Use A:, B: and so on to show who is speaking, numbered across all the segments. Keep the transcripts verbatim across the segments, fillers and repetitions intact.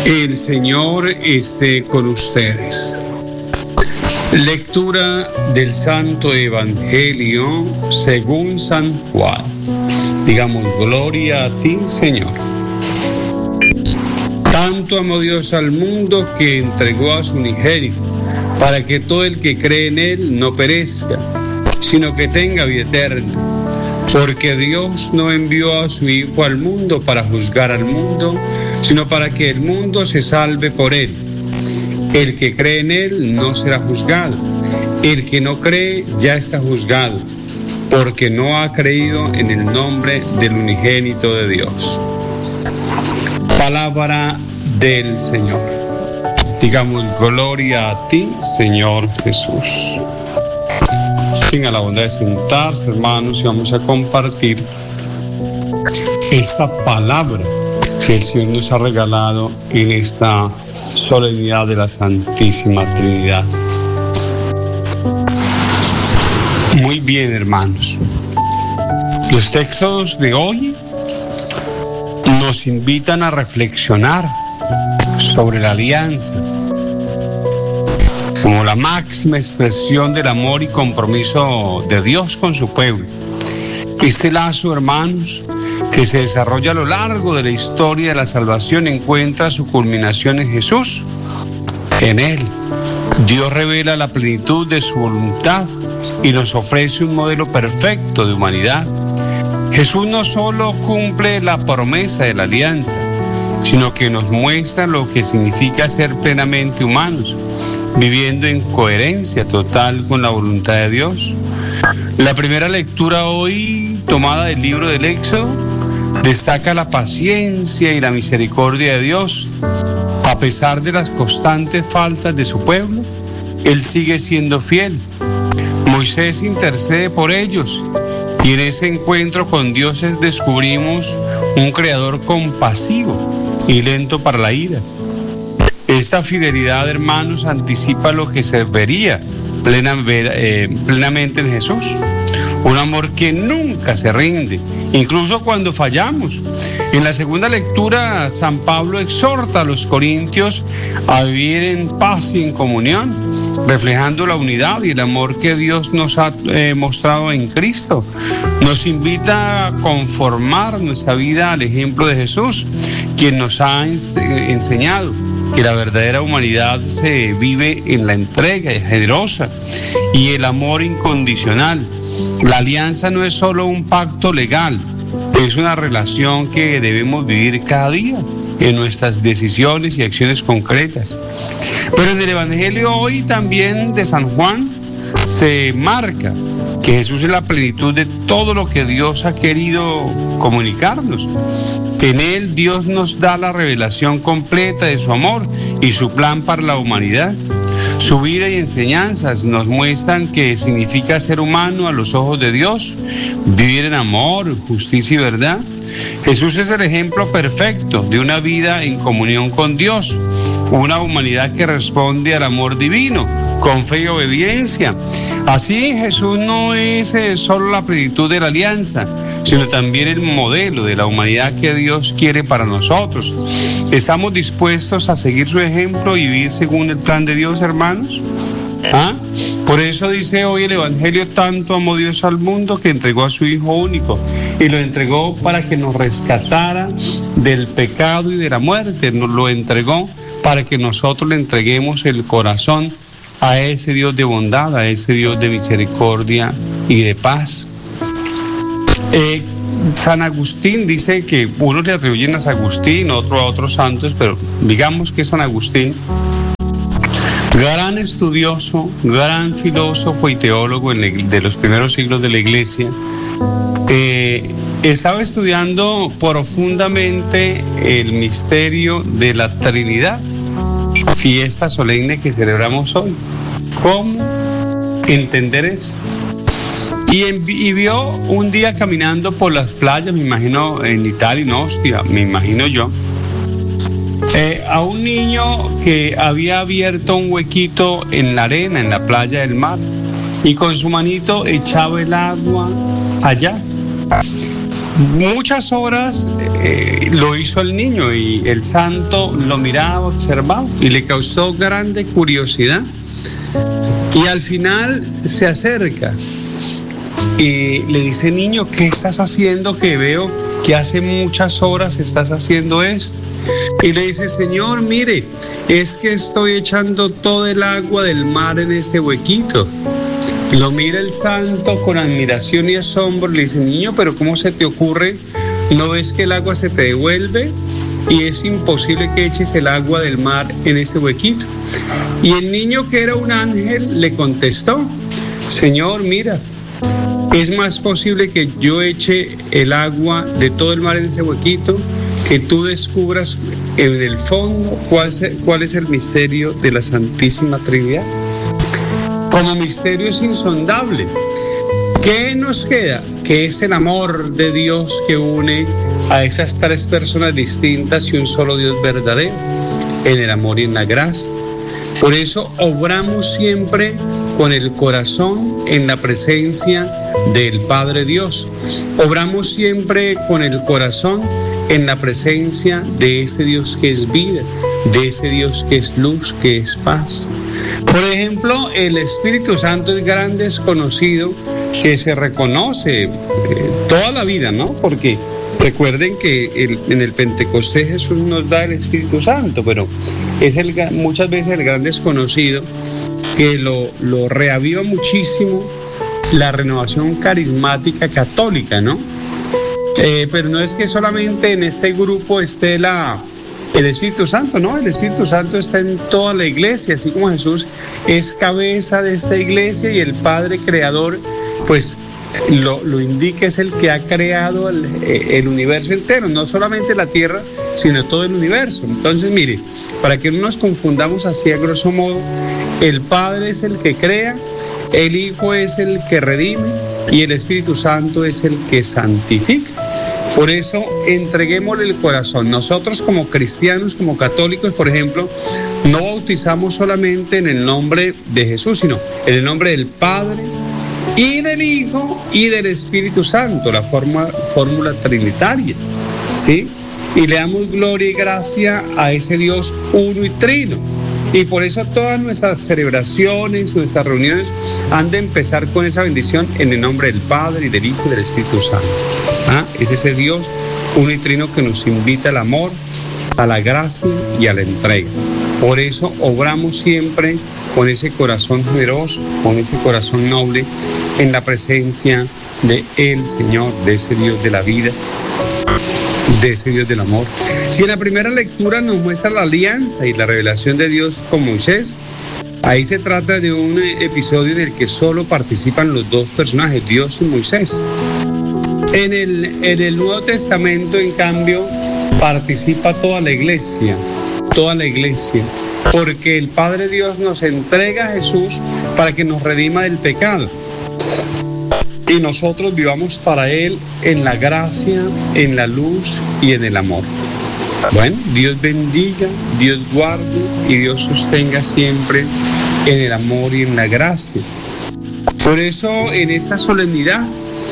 A: El Señor esté con ustedes. Lectura del Santo Evangelio según San Juan. Digamos, gloria a ti, Señor. Tanto amó Dios al mundo que entregó a su unigénito, para que todo el que cree en Él no perezca, sino que tenga vida eterna. Porque Dios no envió a su Hijo al mundo para juzgar al mundo, sino para que el mundo se salve por Él. El que cree en Él no será juzgado. El que no cree ya está juzgado, porque no ha creído en el nombre del unigénito de Dios. Palabra del Señor. Digamos, gloria a ti, Señor Jesús. Tenga la bondad de sentarse, hermanos, y vamos a compartir esta palabra que el Señor nos ha regalado en esta solemnidad de la Santísima Trinidad. Muy bien, hermanos. Los textos de hoy nos invitan a reflexionar sobre la alianza como la máxima expresión del amor y compromiso de Dios con su pueblo. Este lazo, hermanos, que se desarrolla a lo largo de la historia de la salvación, encuentra su culminación en Jesús. En Él, Dios revela la plenitud de su voluntad y nos ofrece un modelo perfecto de humanidad. Jesús no solo cumple la promesa de la alianza, sino que nos muestra lo que significa ser plenamente humanos, viviendo en coherencia total con la voluntad de Dios. La primera lectura hoy, tomada del libro del Éxodo, destaca la paciencia y la misericordia de Dios. A pesar de las constantes faltas de su pueblo, Él sigue siendo fiel. Moisés intercede por ellos, y en ese encuentro con Dios descubrimos un creador compasivo y lento para la ira. Esta fidelidad, hermanos, anticipa lo que se vería plenamente en Jesús. Un amor que nunca se rinde, incluso cuando fallamos. En la segunda lectura, San Pablo exhorta a los corintios a vivir en paz y en comunión, reflejando la unidad y el amor que Dios nos ha eh, mostrado en Cristo. Nos invita a conformar nuestra vida al ejemplo de Jesús, quien nos ha ens- enseñado que la verdadera humanidad se vive en la entrega generosa y el amor incondicional. La alianza no es solo un pacto legal, es una relación que debemos vivir cada día en nuestras decisiones y acciones concretas. Pero en el Evangelio hoy también de San Juan se marca que Jesús es la plenitud de todo lo que Dios ha querido comunicarnos. En Él Dios nos da la revelación completa de su amor y su plan para la humanidad. Su vida y enseñanzas nos muestran qué significa ser humano a los ojos de Dios, vivir en amor, justicia y verdad. Jesús es el ejemplo perfecto de una vida en comunión con Dios, una humanidad que responde al amor divino, con fe y obediencia. Así, Jesús no es eh, solo la plenitud de la alianza, sino también el modelo de la humanidad que Dios quiere para nosotros. ¿Estamos dispuestos a seguir su ejemplo y vivir según el plan de Dios, hermanos? ¿Ah? Por eso dice hoy el Evangelio: tanto amó Dios al mundo que entregó a su Hijo único, y lo entregó para que nos rescatara del pecado y de la muerte. Nos lo entregó para que nosotros le entreguemos el corazón a ese Dios de bondad, a ese Dios de misericordia y de paz. Eh, San Agustín dice que unos le atribuyen a San Agustín, otro a otros santos, pero digamos que San Agustín, gran estudioso, gran filósofo y teólogo en la, de los primeros siglos de la Iglesia, eh, estaba estudiando profundamente el misterio de la Trinidad, fiesta solemne que celebramos hoy. ¿Cómo entender eso? Y, en, y vio un día caminando por las playas, me imagino en Italia, en Ostia, me imagino yo, eh, a un niño que había abierto un huequito en la arena, en la playa del mar, y con su manito echaba el agua allá. Muchas horas eh, lo hizo el niño y el santo lo miraba, observaba y le causó grande curiosidad. Y al final se acerca y le dice: niño, ¿qué estás haciendo? Que veo que hace muchas horas estás haciendo esto. Y le dice: Señor, mire, es que estoy echando todo el agua del mar en este huequito. Lo mira el santo con admiración y asombro. Le dice: niño, pero ¿cómo se te ocurre? ¿No ves que el agua se te devuelve? Y es imposible que eches el agua del mar en ese huequito. Y el niño, que era un ángel, le contestó: Señor, mira, es más posible que yo eche el agua de todo el mar en ese huequito, que tú descubras en el fondo cuál es, cuál es el misterio de la Santísima Trinidad. Como misterio es insondable. ¿Qué nos queda? Que es el amor de Dios que une a esas tres personas distintas y un solo Dios verdadero, en el amor y en la gracia. Por eso obramos siempre con el corazón en la presencia del Padre Dios. Obramos siempre con el corazón en la presencia de ese Dios que es vida, de ese Dios que es luz, que es paz. Por ejemplo, el Espíritu Santo es gran desconocido, que se reconoce eh, toda la vida, ¿no? Porque recuerden que el, en el Pentecostés Jesús nos da el Espíritu Santo, pero es el, muchas veces el gran desconocido, que lo, lo reaviva muchísimo la renovación carismática católica, ¿no? Eh, pero no es que solamente en este grupo esté la, el Espíritu Santo, ¿no? El Espíritu Santo está en toda la iglesia, así como Jesús es cabeza de esta iglesia y el Padre Creador, pues lo, lo indica, es el que ha creado el, el universo entero, no solamente la tierra, sino todo el universo. Entonces, mire, para que no nos confundamos así a grosso modo, el Padre es el que crea, el Hijo es el que redime y el Espíritu Santo es el que santifica. Por eso, entreguémosle el corazón. Nosotros como cristianos, como católicos, por ejemplo, no bautizamos solamente en el nombre de Jesús, sino en el nombre del Padre y del Hijo y del Espíritu Santo, la forma, fórmula trinitaria, ¿sí? Y le damos gloria y gracia a ese Dios uno y trino. Y por eso todas nuestras celebraciones, nuestras reuniones han de empezar con esa bendición en el nombre del Padre y del Hijo y del Espíritu Santo. ¿Ah? Es ese Dios uno y trino que nos invita al amor, a la gracia y a la entrega. Por eso obramos siempre con ese corazón generoso, con ese corazón noble, en la presencia de el Señor, de ese Dios de la vida, de ese Dios del amor. Si en la primera lectura nos muestra la alianza y la revelación de Dios con Moisés, ahí se trata de un episodio en el que solo participan los dos personajes, Dios y Moisés. En el, en el Nuevo Testamento, en cambio, participa toda la iglesia, toda la iglesia, porque el Padre Dios nos entrega a Jesús para que nos redima del pecado. Y nosotros vivamos para Él en la gracia, en la luz y en el amor. Bueno, Dios bendiga, Dios guarde y Dios sostenga siempre en el amor y en la gracia. Por eso, en esta solemnidad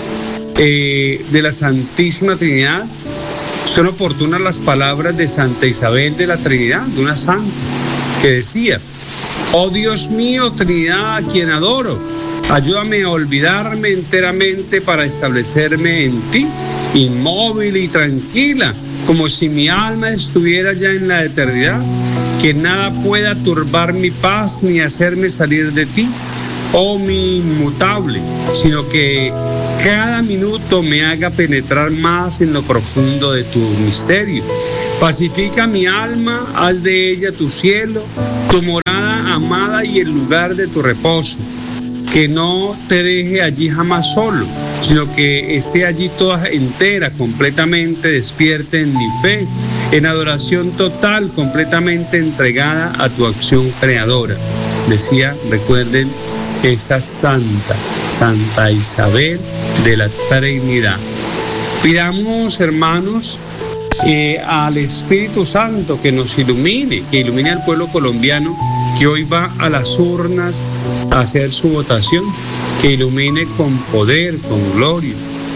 A: eh, de la Santísima Trinidad, son oportunas las palabras de Santa Isabel de la Trinidad, de una santa, que decía: oh Dios mío, Trinidad a quien adoro, ayúdame a olvidarme enteramente para establecerme en ti, inmóvil y tranquila, como si mi alma estuviera ya en la eternidad, que nada pueda turbar mi paz ni hacerme salir de ti, oh mi inmutable, sino que cada minuto me haga penetrar más en lo profundo de tu misterio. Pacifica mi alma, haz de ella tu cielo, tu morada amada y el lugar de tu reposo. Que no te deje allí jamás solo, sino que esté allí toda entera, completamente despierta en mi fe, en adoración total, completamente entregada a tu acción creadora. Decía, recuerden, esta santa, Santa Isabel de la Trinidad. Pidamos, hermanos, eh, al Espíritu Santo que nos ilumine, que ilumine al pueblo colombiano que hoy va a las urnas a hacer su votación, que ilumine con poder, con gloria,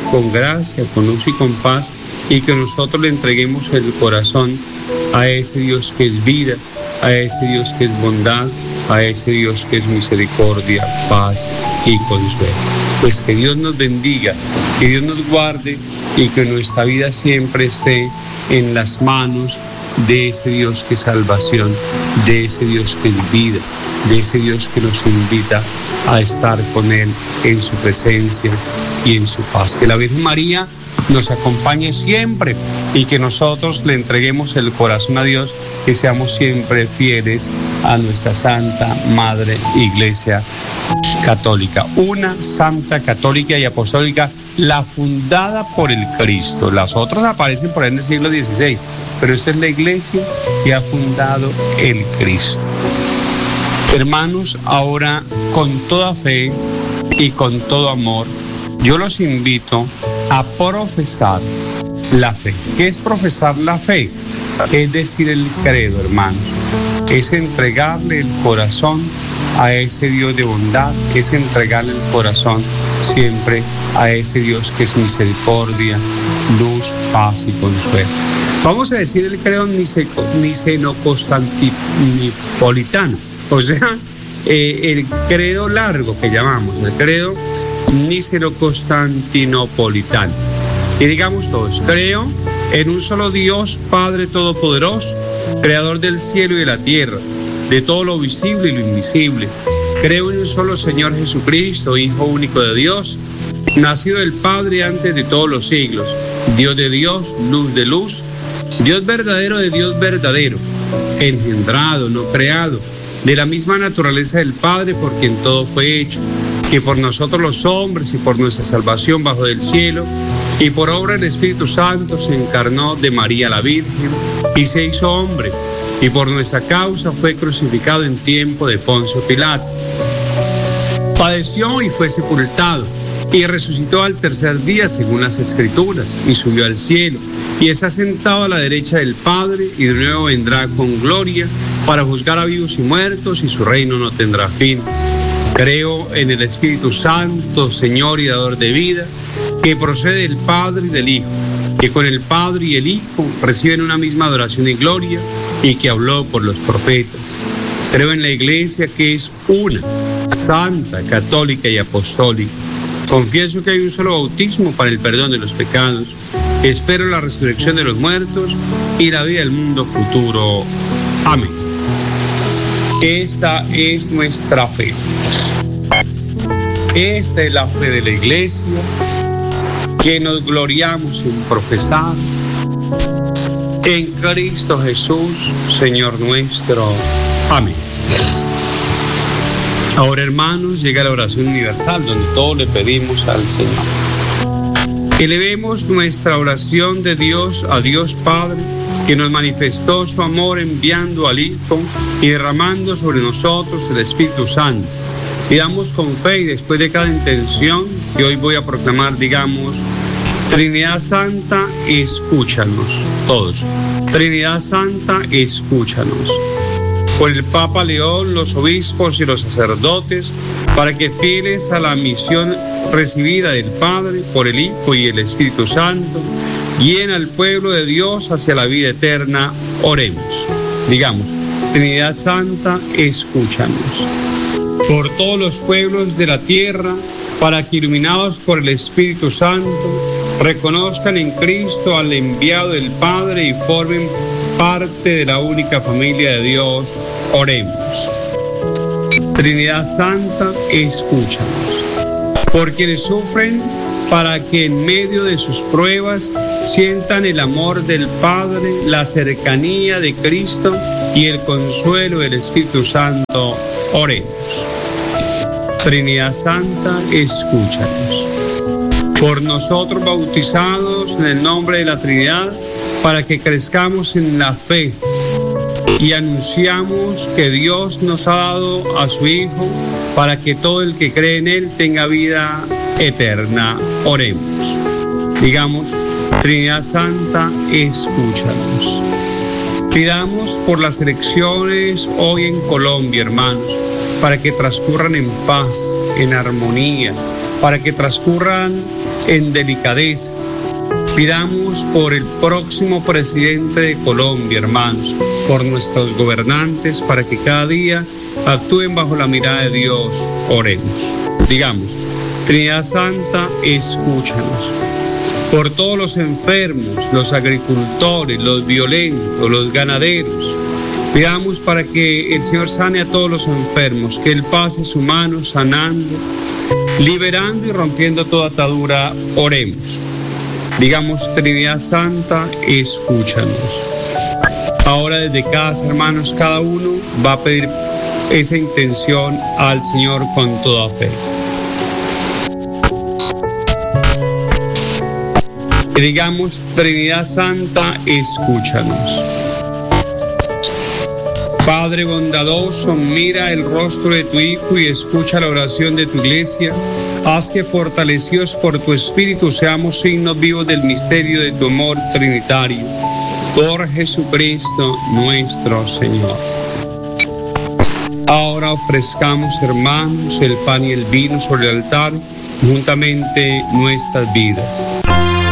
A: con gracia, con luz y con paz, y que nosotros le entreguemos el corazón a ese Dios que es vida, a ese Dios que es bondad, a ese Dios que es misericordia, paz y consuelo. Pues que Dios nos bendiga, que Dios nos guarde y que nuestra vida siempre esté en las manos de ese Dios que es salvación, de ese Dios que es vida, de ese Dios que nos invita a estar con Él en su presencia y en su paz. Que la Virgen María nos acompañe siempre y que nosotros le entreguemos el corazón a Dios, que seamos siempre fieles a nuestra Santa Madre Iglesia Católica, una Santa Católica y Apostólica, la fundada por el Cristo. Las otras aparecen por ahí en el siglo dieciséis, pero esta es la Iglesia que ha fundado el Cristo. Hermanos, ahora con toda fe y con todo amor, yo los invito a profesar la fe. ¿Qué es profesar la fe? Es decir, el credo, hermanos. Es entregarle el corazón a ese Dios de bondad, es entregarle el corazón siempre a ese Dios que es misericordia, luz, paz y consuelo. Vamos a decir el credo niceno-constantinopolitano, o sea, eh, el credo largo que llamamos, el credo niceno-constantinopolitano. Y digamos todos: creo en un solo Dios, Padre Todopoderoso, Creador del cielo y de la tierra, de todo lo visible y lo invisible. Creo en un solo Señor Jesucristo, Hijo único de Dios, nacido del Padre antes de todos los siglos, Dios de Dios, luz de luz, Dios verdadero de Dios verdadero, engendrado, no creado, de la misma naturaleza del Padre, por quien todo fue hecho, que por nosotros los hombres y por nuestra salvación bajó del cielo, y por obra del Espíritu Santo se encarnó de María la Virgen y se hizo hombre, y por nuestra causa fue crucificado en tiempo de Poncio Pilato. Padeció y fue sepultado, y resucitó al tercer día según las Escrituras, y subió al cielo, y está sentado a la derecha del Padre, y de nuevo vendrá con gloria para juzgar a vivos y muertos, y su reino no tendrá fin. Creo en el Espíritu Santo, Señor y dador de vida, que procede del Padre y del Hijo, que con el Padre y el Hijo reciben una misma adoración y gloria, y que habló por los profetas. Creo en la Iglesia, que es una, santa, católica y apostólica. Confieso que hay un solo bautismo para el perdón de los pecados. Espero la resurrección de los muertos y la vida del mundo futuro. Amén. Esta es nuestra fe. Esta es la fe de la Iglesia, que nos gloriamos en profesar en Cristo Jesús, Señor nuestro. Amén. Ahora, hermanos, llega la oración universal, donde todos le pedimos al Señor. Elevemos nuestra oración de Dios a Dios Padre, que nos manifestó su amor enviando al Hijo y derramando sobre nosotros el Espíritu Santo. Pidamos con fe, y después de cada intención que hoy voy a proclamar, digamos: Trinidad Santa, escúchanos. Todos. Trinidad Santa, escúchanos. Por el Papa León, los obispos y los sacerdotes, para que fieles a la misión recibida del Padre, por el Hijo y el Espíritu Santo, guíen al pueblo de Dios hacia la vida eterna. Oremos. Digamos: Trinidad Santa, escúchanos. Por todos los pueblos de la tierra, para que, iluminados por el Espíritu Santo, reconozcan en Cristo al enviado del Padre y formen parte de la única familia de Dios. Oremos. Trinidad Santa, escúchanos. Por quienes sufren, para que en medio de sus pruebas sientan el amor del Padre, la cercanía de Cristo y el consuelo del Espíritu Santo. Oremos. Trinidad Santa, escúchanos. Por nosotros bautizados en el nombre de la Trinidad, para que crezcamos en la fe y anunciamos que Dios nos ha dado a su Hijo, para que todo el que cree en Él tenga vida eterna. Oremos. Digamos: Trinidad Santa, escúchanos. Pidamos por las elecciones hoy en Colombia, hermanos, para que transcurran en paz, en armonía, para que transcurran en delicadeza. Pidamos por el próximo presidente de Colombia, hermanos, por nuestros gobernantes, para que cada día actúen bajo la mirada de Dios. Oremos. Digamos, Trinidad Santa, escúchanos. Por todos los enfermos, los agricultores, los violentos, los ganaderos, pidamos para que el Señor sane a todos los enfermos, que Él pase su mano sanando, liberando y rompiendo toda atadura. Oremos. Digamos, Trinidad Santa, escúchanos. Ahora desde casa, hermanos, cada uno va a pedir esa intención al Señor con toda fe. Y digamos, Trinidad Santa, escúchanos. Padre bondadoso, mira el rostro de tu Hijo y escucha la oración de tu Iglesia. Haz que, fortalecidos por tu Espíritu, seamos signos vivos del misterio de tu amor trinitario. Por Jesucristo nuestro Señor. Ahora ofrezcamos, hermanos, el pan y el vino sobre el altar, juntamente nuestras vidas.